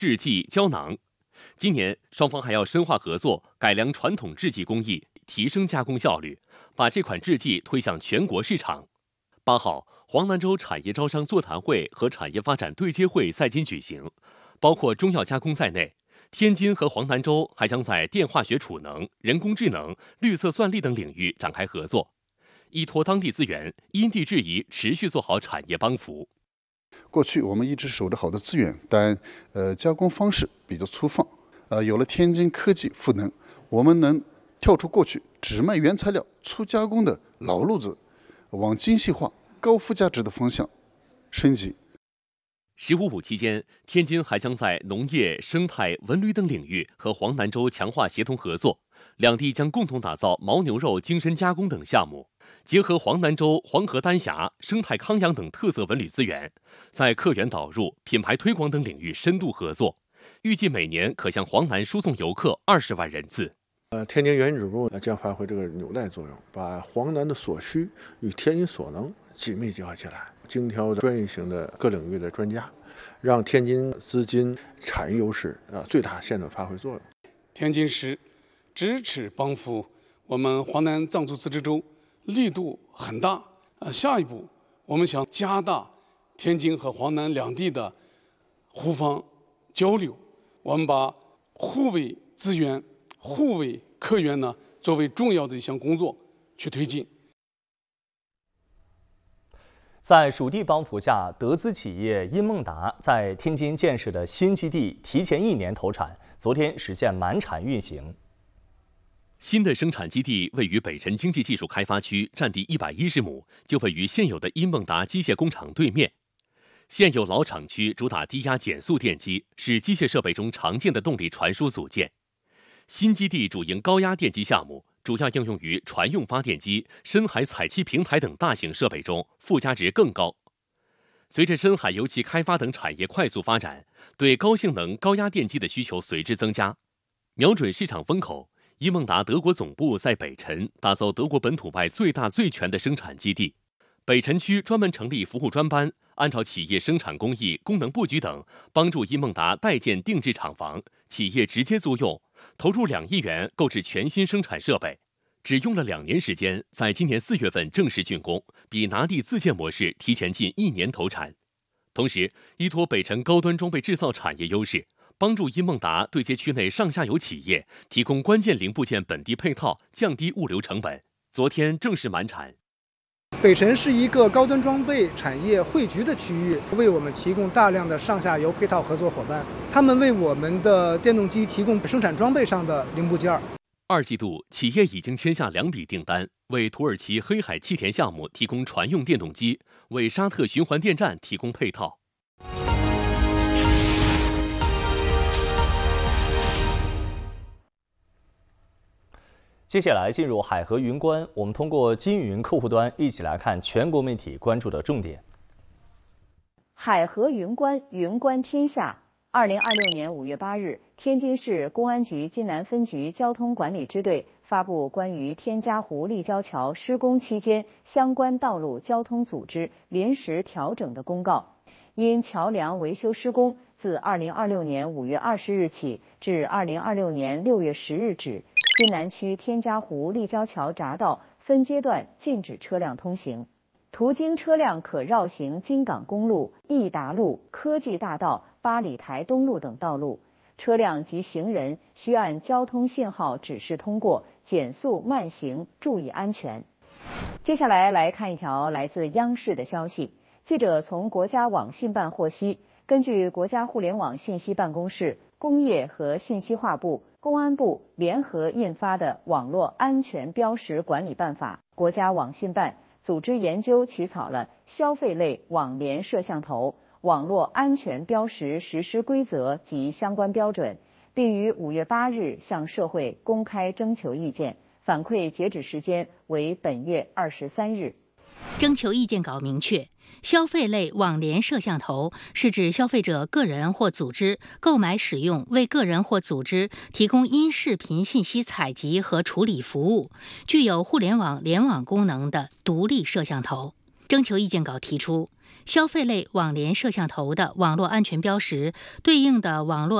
制剂、胶囊。今年双方还要深化合作，改良传统制剂工艺，提升加工效率，把这款制剂推向全国市场。8号，黄南州产业招商座谈会和产业发展对接会在京举行，包括中药加工在内，天津和黄南州还将在电化学储能、人工智能、绿色算力等领域展开合作，依托当地资源，因地制宜，持续做好产业帮扶。 过去我们一直守着好的资源，但加工方式比较粗放。有了天津科技赋能，我们能跳出过去只卖原材料、粗加工的老路子，往精细化、高附加值的方向升级。 15.5期间，天津还将在农业、生态、文旅等领域和黄南州强化协同合作，两地将共同打造牦牛肉精深加工等项目，结合黄南州黄河丹霞、生态康养等特色文旅资源，在客源导入、品牌推广等领域深度合作，预计每年可向黄南输送游客20万人次。 天津原指路将发挥这个纽带作用，把黄南的所需与天津所能紧密结合起来，精挑专业型的各领域的专家，让天津资金产业优势最大限度发挥作用。 天津市支持帮扶我们黄南藏族自治州力度很大。下一步我们想加大天津和黄南两地的互访交流，我们把互为资源、互为客源呢作为重要的一项工作去推进。 在属地帮扶下，德资企业英梦达在天津建设的新基地提前1年投产，昨天实现满产运行。 新的生产基地位于北辰经济技术开发区，占地110亩，就位于现有的英梦达机械工厂对面。现有老厂区主打低压减速电机，是机械设备中常见的动力传输组件。新基地主营高压电机项目，主要应用于船用发电机、深海采气平台等大型设备中，附加值更高。随着深海油气开发等产业快速发展，对高性能高压电机的需求随之增加。瞄准市场风口，英梦达德国总部在北辰打造德国本土外最大最全的生产基地。北辰区专门成立服务专班，按照企业生产工艺、功能布局等，帮助英梦达代建定制厂房，企业直接租用，投入2亿元购置全新生产设备，只用了2年时间，在今年4月份正式竣工，比拿地自建模式提前近1年投产。同时，依托北辰高端装备制造产业优势，帮助英梦达对接区内上下游企业，提供关键零部件本地配套，降低物流成本。昨天正式满产。 北辰是一个高端装备产业汇聚的区域，为我们提供大量的上下游配套合作伙伴，他们为我们的电动机提供生产装备上的零部件。 2季度，企业已经签下2笔订单，为土耳其黑海气田项目提供船用电动机，为沙特循环电站提供配套。 接下来进入海河云观，我们通过金云客户端一起来看全国媒体关注的重点。 海河云观，云观天下。2026年5月8日，天津市公安局津南分局交通管理支队发布关于天嘉湖立交桥施工期间相关道路交通组织临时调整的公告。因桥梁维修施工自2026年5月20日起至2026年6月10日止，津南区天嘉湖立交桥匝道分阶段禁止车辆通行，途经车辆可绕行京港公路、益达路、科技大道、八里台东路等道路，车辆及行人需按交通信号指示通过，减速慢行，注意安全。接下来看一条来自央视的消息。记者从国家网信办获悉，根据国家互联网信息办公室、工业和信息化部、公安部联合印发的《网络安全标识管理办法》，国家网信办组织研究起草了消费类网联摄像头网络安全标识实施规则及相关标准，并于5月8日向社会公开征求意见，反馈截止时间为本月23日。 征求意见稿明确，消费类网联摄像头是指消费者个人或组织购买使用为个人或组织提供音视频信息采集和处理服务，具有互联网联网功能的独立摄像头。 征求意见稿提出，消费类网联摄像头的网络安全标识对应的网络